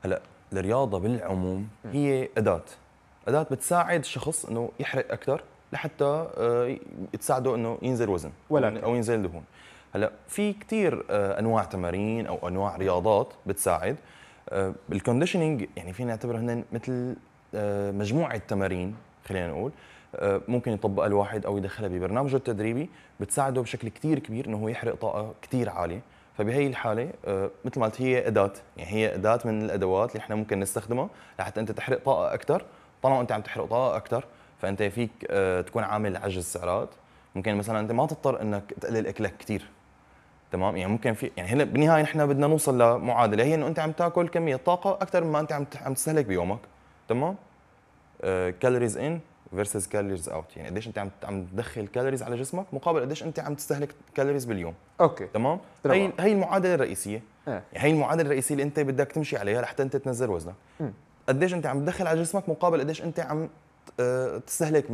هلا الرياضه بالعموم هي اداه بتساعد الشخص انه يحرق اكثر لحتى تساعده انه ينزل وزن ولكن او ينزل دهون. هلا في كثير انواع تمارين او انواع رياضات بتساعد. الكونديشنينج يعني فينا نعتبره هن مثل مجموعه تمارين، خلينا نقول ممكن يطبقها الواحد او يدخلها ببرنامجه التدريبي، بتساعده بشكل كثير كبير انه هو يحرق طاقه كثير عاليه. فبهي الحاله مثل ما قلت هي اداه، يعني هي اداه من الادوات اللي احنا ممكن نستخدمها لحتى انت تحرق طاقه اكثر. طالما انت عم تحرق طاقه اكثر فانت فيك تكون عامل عجز سعرات. ممكن مثلا انت ما تضطر انك تقلل اكلك كثير، تمام؟ يعني ممكن في يعني هلا بالنهايه نحن بدنا نوصل لمعادله هي انه انت عم تاكل كميه طاقه اكثر مما انت عم تستهلك بيومك، تمام؟ كالوريز ان فيرسز كالوريز اوت، يعني قديش انت عم تدخل كالوريز على جسمك مقابل قديش انت عم تستهلك كالوريز باليوم. اوكي تمام؟ تمام. هي المعادله الرئيسيه. ايه يعني هي المعادله الرئيسيه اللي انت بدك تمشي عليها لحتى انت تنزل وزنك. قديش انت عم تدخل على جسمك مقابل قديش انت عم تستهلك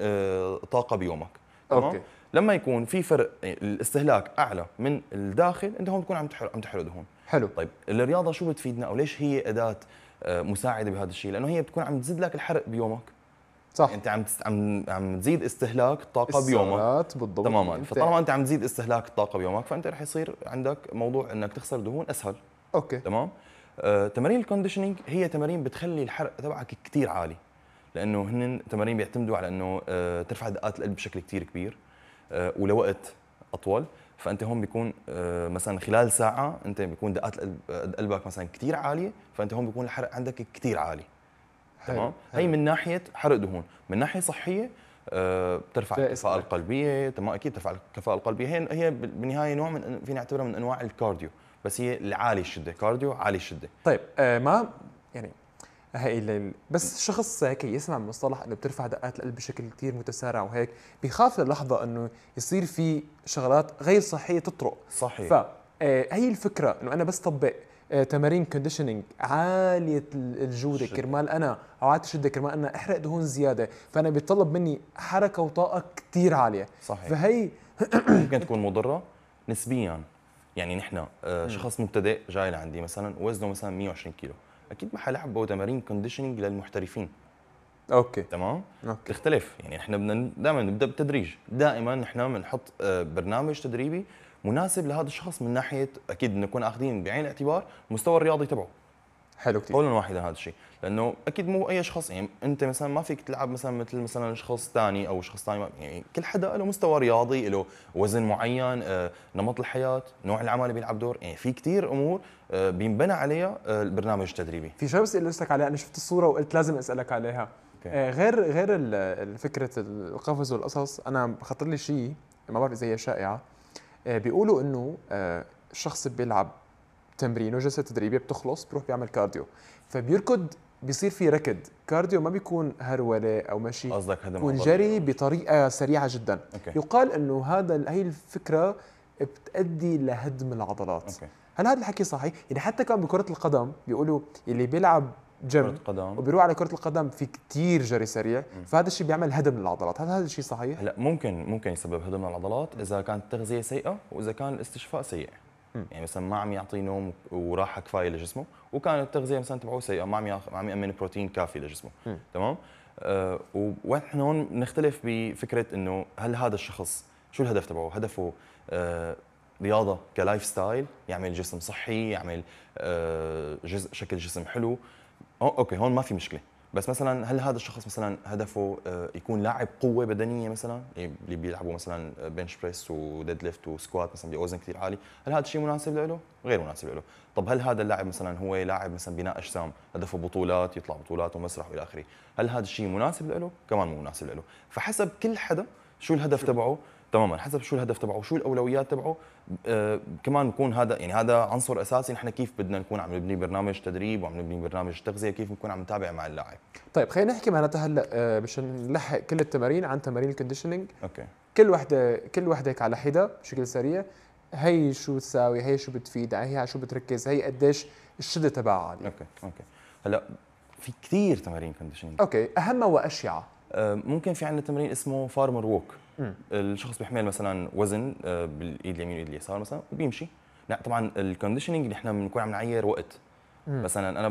طاقه بيومك، تمام؟ اوكي لما يكون في فرق الاستهلاك اعلى من الداخل انت هون بتكون عم تحرق دهون. حلو. طيب الرياضه شو بتفيدنا او ليش هي اداه مساعده بهذا الشيء؟ لانه هي بتكون عم تزيد لك الحرق بيومك. صح. انت عم تزيد استهلاك الطاقه بيومك. السعرات بالضبط تماما. انت. فطالما انت عم تزيد استهلاك الطاقه بيومك فانت رح يصير عندك موضوع انك تخسر دهون اسهل. اوكي تمام. تمارين الكونديشنينج هي تمارين بتخلي الحرق تبعك كثير عالي، لانه هن تمارين بيعتمدوا على انه ترفع دقات القلب بشكل كثير كبير ولوقت اطول. فانت هون بيكون مثلا خلال ساعه انت بيكون دقات قلبك مثلا كثير عاليه، فانت هون بيكون الحرق عندك كثير عالي. حلو تمام. حلو. هي من ناحيه حرق دهون. من ناحيه صحيه بترفع بدي الكفاءه أسألك. القلبيه. تمام، اكيد ترفع الكفاءه القلبيه. هي بالنهايه نوع من فينا نعتبرها من انواع الكارديو، بس هي العالي الشده، كارديو عالي الشده. طيب ما يعني هي بس الشخص هيك يسمع من مصطلح انه بترفع دقات القلب بشكل كثير متسارع وهيك بيخاف للحظه انه يصير في شغلات غير صحيه تطرق. صحيح. هي الفكره انه انا بس طبق تمارين كونديشنينج عاليه الجوده الشدة. كرمال انا او عاليه الشده كرمال انا احرق دهون زياده، فانا بيتطلب مني حركه وطاقه كثير عاليه. صحيح. فهي ممكن تكون مضره نسبيا. يعني نحن شخص مبتدئ جاي لعندي مثلا وزنه مثلا 120 كيلو، اكيد ما حلعبه تمارين كونديشنينج للمحترفين. اوكي تمام. اوكي تختلف. يعني احنا بدنا دائما نبدا بالتدريج. دائما نحن بنحط برنامج تدريبي مناسب لهذا الشخص من ناحيه اكيد نكون اخذين بعين الاعتبار المستوى الرياضي تبعه. حلو كثير. قولا واحدا هذا الشيء، لانه اكيد مو اي شخص، يعني انت مثلا ما فيك تلعب مثلا مثل مثلا شخص ثاني او شخص ثاني، يعني كل حدا له مستوى رياضي، له وزن معين، نمط الحياه، نوع العمل اللي بيلعب دور، يعني في كثير امور بينبنى عليها البرنامج التدريبي. في شيء بس اللي لك عليها، انا شفت الصوره وقلت لازم اسالك عليها. غير فكره القفز والقصص، انا خطر لي شيء ما بعرف اذا هي شائعه. بيقولوا انه الشخص بيلعب تمرين وجلسه تدريبيه بتخلص بيروح بيعمل كارديو، فبيركض بيصير في ركض كارديو، ما بيكون هرولة او مشي، قصدك هذا بيكون موضوع جري بطريقه سريعه جدا. أوكي. يقال انه هي الفكره بتؤدي لهدم العضلات. أوكي. هل هذا الحكي صحيح؟ يعني حتى كان بكره القدم بيقولوا اللي بيلعب كرة جيم قدم وبيروح على كره القدم في كتير جري سريع، فهذا الشيء بيعمل هدم للعضلات. هل هذا الشيء صحيح؟ هلا ممكن يسبب هدم للعضلات اذا كانت التغذيه سيئه واذا كان الاستشفاء سيء. يعني مثلا ما عم يعطي نوم وراحه كفايه لجسمه، وكانت التغذيه مثلا تبعه سيئه، ما عم يامن بروتين كافي لجسمه. تمام. ونحن هون بنختلف بفكره انه هل هذا الشخص شو الهدف تبعه؟ هدفه رياضه كلايف ستايل، يعمل جسم صحي، يعمل شكل جسم حلو. اوكي هون ما في مشكله. بس مثلا هل هذا الشخص مثلا هدفه يكون لاعب قوه بدنيه مثلا، اللي بيلعبوا مثلا بنش بريس وديد ليفت وسكوات مثلا بوزن كثير عالي، هل هذا الشيء مناسب له؟ غير مناسب له. طب هل هذا اللاعب مثلا هو لاعب مثلا بناء اجسام، هدفه بطولات، يطلع بطولات ومسرح والى اخره، هل هذا الشيء مناسب له؟ كمان مو مناسب له. فحسب كل حدا شو الهدف تبعه. تماما، حسب شو الهدف تبعه وشو الاولويات تبعه. كمان بكون هذا يعني هذا عنصر اساسي نحن كيف بدنا نكون عم نبني برنامج تدريب وعم نبني برنامج تغذيه، كيف نكون عم نتابع مع اللاعب. طيب خلينا نحكي معناتها هلا مشان نلحق كل التمارين عن تمارين الكونديشنينج. اوكي. كل وحده هيك على حده بشكل سريع. هي شو تساوي، هي شو بتفيد، هي على شو بتركز، هي قديش الشده تبعها عاليه. اوكي. هلا في كثير تمارين كونديشنينج. اوكي، اهمها واشيعها. ممكن في عندنا تمرين اسمه فارمر ووك. الشخص بيحمل مثلا وزن بالايد اليمين والايد اليسار مثلا وبيمشي. لا طبعا الكونديشنينج نحن بنكون عم نعير وقت. مثلا انا